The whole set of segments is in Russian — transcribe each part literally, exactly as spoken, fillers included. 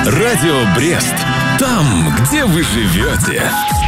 Радио Брест. Там, где вы живете.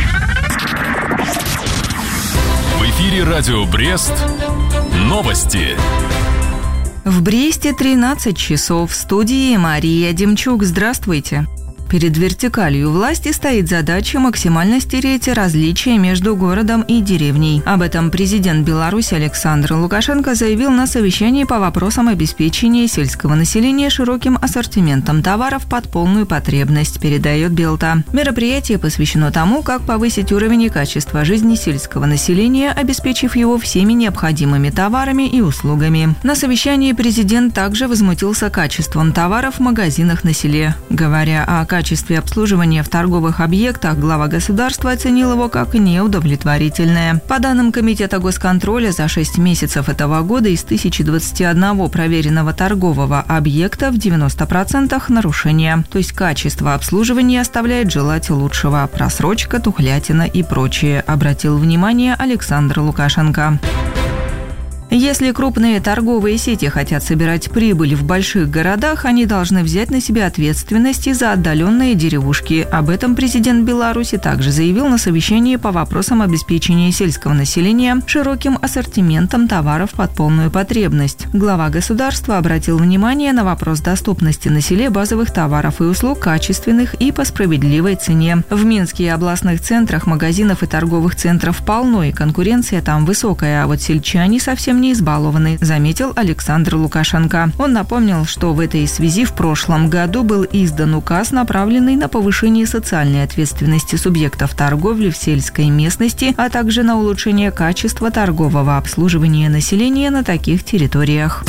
В эфире Радио Брест. Новости. В Бресте тринадцать часов. В студии Мария Демчук. Здравствуйте. Перед вертикалью власти стоит задача максимально стереть различия между городом и деревней. Об этом президент Беларуси Александр Лукашенко заявил на совещании по вопросам обеспечения сельского населения широким ассортиментом товаров под полную потребность, передает Белта. Мероприятие посвящено тому, как повысить уровень и качество жизни сельского населения, обеспечив его всеми необходимыми товарами и услугами. На совещании президент также возмутился качеством товаров в магазинах на селе. Говоря о качестве В качестве обслуживания в торговых объектах, глава государства оценил его как неудовлетворительное. По данным Комитета госконтроля, за шесть месяцев этого года из тысячи двадцати одного проверенного торгового объекта в девяноста процентах нарушения. То есть качество обслуживания оставляет желать лучшего. Просрочка, тухлятина и прочее, обратил внимание Александр Лукашенко. Если крупные торговые сети хотят собирать прибыль в больших городах, они должны взять на себя ответственность и за отдаленные деревушки. Об этом президент Беларуси также заявил на совещании по вопросам обеспечения сельского населения широким ассортиментом товаров под полную потребность. Глава государства обратил внимание на вопрос доступности на селе базовых товаров и услуг качественных и по справедливой цене. В Минске и областных центрах магазинов и торговых центров полно, и конкуренция там высокая, а вот сельчане совсем не избалованы, заметил Александр Лукашенко. Он напомнил, что в этой связи в прошлом году был издан указ, направленный на повышение социальной ответственности субъектов торговли в сельской местности, а также на улучшение качества торгового обслуживания населения на таких территориях.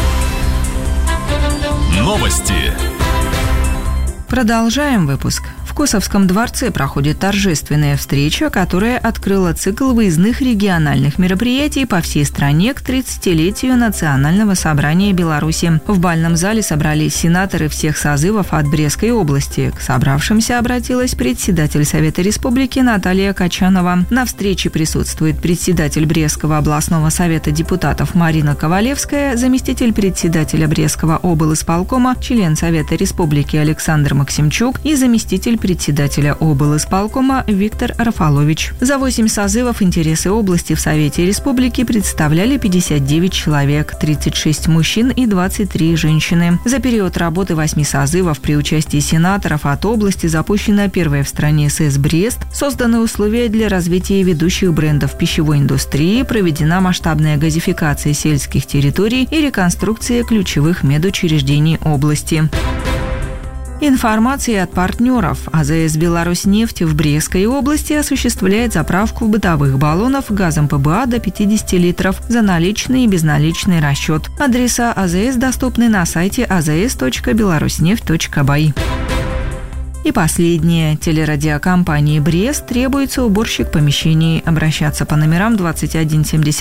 Новости. Продолжаем выпуск. В Косовском дворце проходит торжественная встреча, которая открыла цикл выездных региональных мероприятий по всей стране к тридцатилетию Национального собрания Беларуси. В бальном зале собрались сенаторы всех созывов от Брестской области. К собравшимся обратилась председатель Совета Республики Наталья Качанова. На встрече присутствует председатель Брестского областного совета депутатов Марина Ковалевская, заместитель председателя Брестского облисполкома, член Совета Республики Александр Максимчук и заместитель председателя облисполкома Виктор Рафалович. За восемь созывов интересы области в Совете Республики представляли пятьдесят девять человек, тридцать шесть мужчин и двадцать три женщины. За период работы восьми созывов при участии сенаторов от области запущена первая в стране СЭС Брест, созданы условия для развития ведущих брендов пищевой индустрии, проведена масштабная газификация сельских территорий и реконструкция ключевых медучреждений области. Информация от партнеров. АЗС «Беларуснефть» в Брестской области осуществляет заправку бытовых баллонов газом ПБА до пятидесяти литров за наличный и безналичный расчет. Адреса АЗС доступны на сайте а зэ эс точка беларуснефть точка бай. И последнее. Телерадиокомпании «Брест» требуется уборщик помещений. Обращаться по номерам двадцать один семьдесят